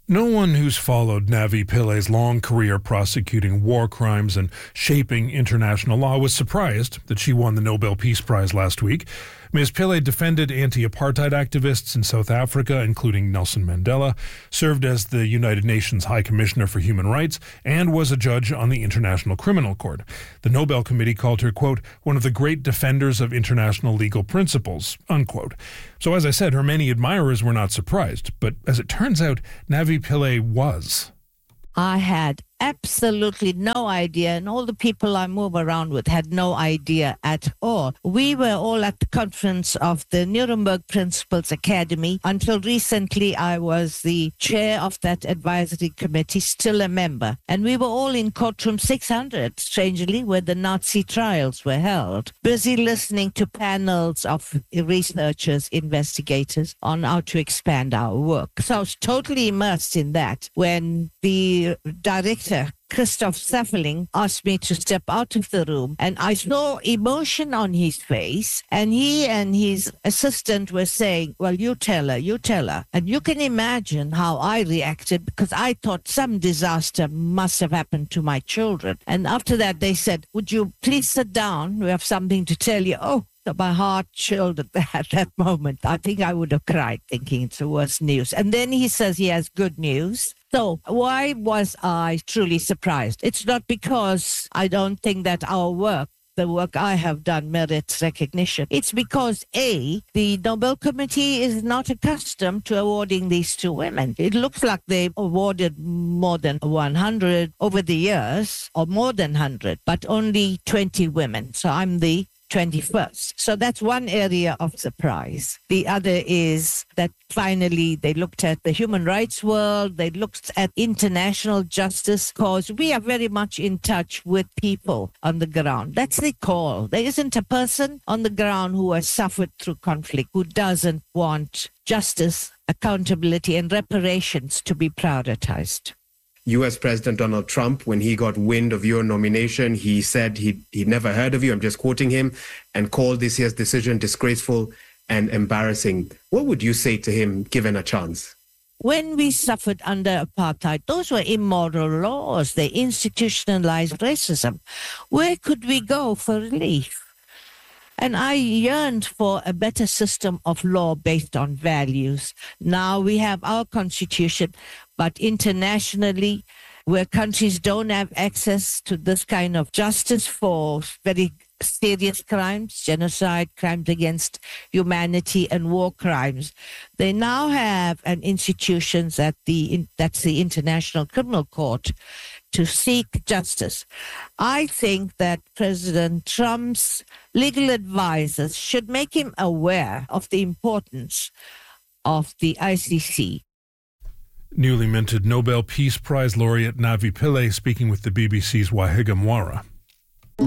No one who's followed Navi Pillai's long career prosecuting war crimes and shaping international law was surprised that she won the Nobel Peace Prize last week. Ms. Pillay defended anti-apartheid activists in South Africa, including Nelson Mandela, served as the United Nations High Commissioner for Human Rights, and was a judge on the International Criminal Court. The Nobel Committee called her, quote, one of the great defenders of international legal principles, unquote. So as I said, her many admirers were not surprised, but as it turns out, Navi Pillay was. I had absolutely no idea, and all the people I move around with had no idea at all. We were all at the conference of the Nuremberg Principles Academy. Until recently, I was the chair of that advisory committee, still a member. And we were all in courtroom 600, strangely, where the Nazi trials were held, busy listening to panels of researchers, investigators on how to expand our work. So I was totally immersed in that when the director Christoph Seffeling asked me to step out of the room, and I saw emotion on his face, and he and his assistant were saying, well, you tell her. And you can imagine how I reacted, because I thought some disaster must have happened to my children. And after that, they said, would you please sit down? We have something to tell you. Oh, so my heart chilled at that moment. I think I would have cried thinking it's the worst news. And then he says he has good news. So why was I truly surprised? It's not because I don't think that our work, the work I have done, merits recognition. It's because, A, the Nobel Committee is not accustomed to awarding these to women. It looks like they've awarded more than 100 over the years, or more than 100, but only 20 women. So I'm the 21st. So that's one area of surprise. The other is that finally they looked at the human rights world, they looked at international justice, because we are very much in touch with people on the ground. That's the call. There isn't a person on the ground who has suffered through conflict who doesn't want justice, accountability, and reparations to be prioritized. U.S. President Donald Trump, when he got wind of your nomination, he said he'd never heard of you, I'm just quoting him, and called this year's decision disgraceful and embarrassing. What would you say to him, given a chance? When we suffered under apartheid, those were immoral laws. They institutionalized racism. Where could we go for relief? And I yearned for a better system of law based on values. Now we have our constitution, but internationally, where countries don't have access to this kind of justice for very serious crimes, genocide, crimes against humanity, and war crimes, they now have an institution that's the International Criminal Court to seek justice. I think that President Trump's legal advisors should make him aware of the importance of the ICC. Newly minted Nobel Peace Prize laureate Navi Pillay speaking with the BBC's Wahiga Mwara.